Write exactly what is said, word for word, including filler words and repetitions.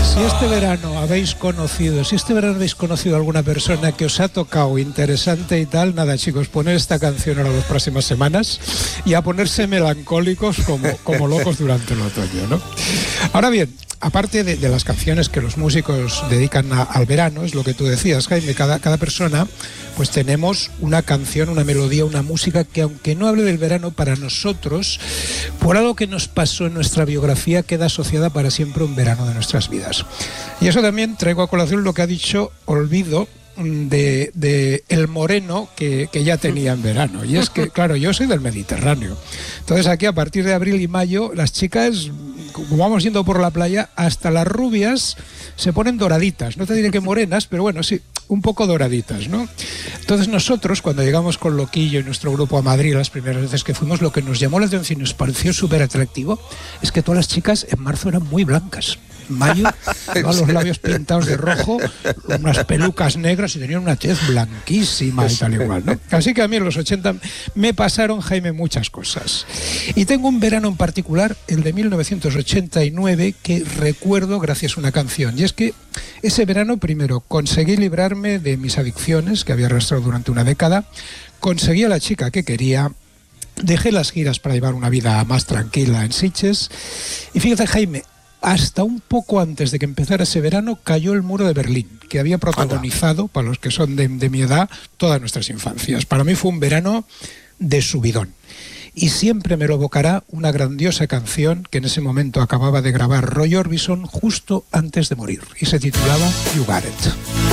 Si este verano habéis conocido, si este verano habéis conocido a alguna persona que os ha tocado interesante y tal, nada chicos, poner esta canción ahora las próximas semanas y a ponerse melancólicos como, como locos durante el otoño, ¿no? Ahora bien, aparte de, de las canciones que los músicos dedican a, al verano, es lo que tú decías, Jaime, cada, cada persona pues tenemos una canción, una melodía, una música que aunque no hable del verano, para nosotros, por algo que nos pasó en nuestra biografía, queda asociada para siempre a un verano de nuestras vidas. Y eso también traigo a colación lo que ha dicho Olvido de, de El Moreno que, que ya tenía en verano. Y es que, claro, yo soy del Mediterráneo. Entonces aquí a partir de abril y mayo las chicas, como vamos yendo por la playa, hasta las rubias se ponen doraditas. No te diré que morenas, pero bueno, sí, un poco doraditas, ¿no? Entonces nosotros, cuando llegamos con Loquillo y nuestro grupo a Madrid las primeras veces que fuimos, lo que nos llamó la atención y nos pareció súper atractivo es que todas las chicas en marzo eran muy blancas. En mayo, todos los labios pintados de rojo, unas pelucas negras y tenían una tez blanquísima y tal igual, ¿no? Así que a mí en los ochenta me pasaron, Jaime, muchas cosas. Y tengo un verano en particular, el de mil novecientos ochenta y nueve, que recuerdo gracias a una canción. Y es que ese verano, primero, conseguí librarme de mis adicciones, que había arrastrado durante una década, conseguí a la chica que quería, dejé las giras para llevar una vida más tranquila en Sitges, y fíjate, Jaime, hasta un poco antes de que empezara ese verano cayó el muro de Berlín, que había protagonizado, para los que son de, de mi edad, todas nuestras infancias. Para mí fue un verano de subidón. Y siempre me lo evocará una grandiosa canción que en ese momento acababa de grabar Roy Orbison justo antes de morir. Y se titulaba You Got It.